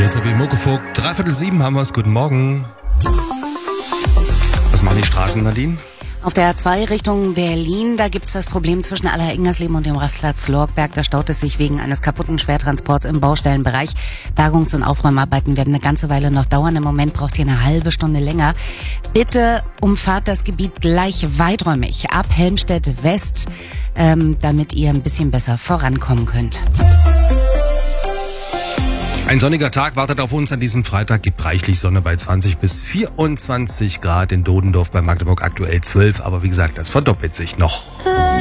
SRB Muckefuck, 6:45 haben wir's. Guten Morgen. Was machen die Straßen, Nadine? Auf der A2 Richtung Berlin, da gibt's das Problem zwischen Aller-Ingersleben und dem Rastplatz Lorgberg. Da staut es sich wegen eines kaputten Schwertransports im Baustellenbereich. Bergungs- und Aufräumarbeiten werden eine ganze Weile noch dauern. Im Moment braucht ihr eine halbe Stunde länger. Bitte umfahrt das Gebiet gleich weiträumig ab Helmstedt West, damit ihr ein bisschen besser vorankommen könnt. Ein sonniger Tag wartet auf uns an diesem Freitag. Gibt reichlich Sonne bei 20 bis 24 Grad in Dodendorf, bei Magdeburg aktuell 12. Aber wie gesagt, das verdoppelt sich noch.